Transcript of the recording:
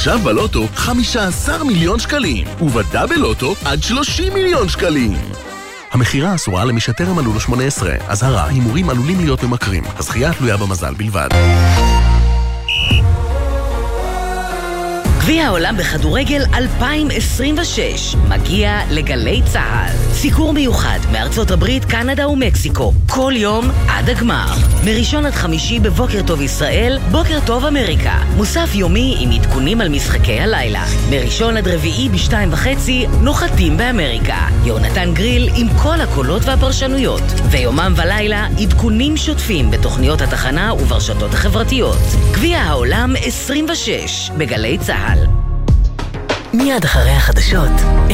עכשיו בלוטו 15 מיליון שקלים, ובדאבל לוטו עד 30 מיליון שקלים. המחירה אסורה למי שטרם מלאו לו 18. אזהרה, הימורים עלולים להיות ממכרים. הזכייה תלויה במזל בלבד. גביע העולם בכדורגל 2026 מגיע לגלי צהל. סיקור מיוחד מארצות הברית, קנדה ומקסיקו. כל יום עד הגמר. מראשון עד חמישי בבוקר טוב ישראל, בוקר טוב אמריקה. מוסף יומי עם עדכונים על משחקי הלילה. מראשון עד רביעי ב2:30 נוחתים באמריקה. יונתן גריל עם כל הקולות והפרשנויות. ויומם ולילה עדכונים שוטפים בתוכניות התחנה וברשתות החברתיות. גביע העולם 26 בגלי צהל. מיד אחרי החדשות.